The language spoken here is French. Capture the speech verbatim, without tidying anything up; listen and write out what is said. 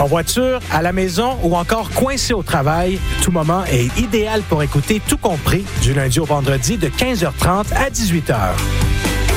En voiture, à la maison ou encore coincé au travail, tout moment est idéal pour écouter Tout compris du lundi au vendredi de quinze heures trente à dix-huit heures.